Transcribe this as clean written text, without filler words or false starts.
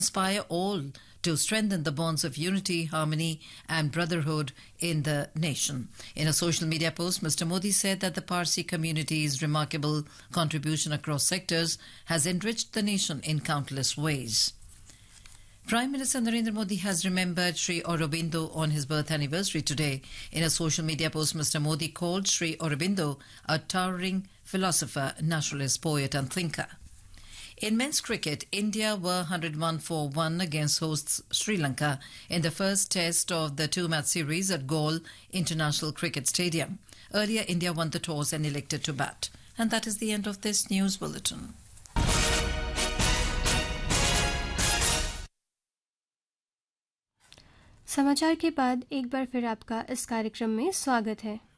inspire all to strengthen the bonds of unity, harmony, and brotherhood in the nation. In a social media post, Mr. Modi said that the Parsi community's remarkable contribution across sectors has enriched the nation in countless ways. Prime Minister Narendra Modi has remembered Sri Aurobindo on his birth anniversary today. In a social media post, Mr. Modi called Sri Aurobindo a towering philosopher, naturalist, poet, and thinker. In men's cricket, India were 101 for 1 against hosts Sri Lanka in the first test of the two-match series at Galle International Cricket Stadium. Earlier, India won the toss and elected to bat. And that is the end of this news bulletin. समाचार के बाद एक बार फिर आपका इस कार्यक्रम में स्वागत है।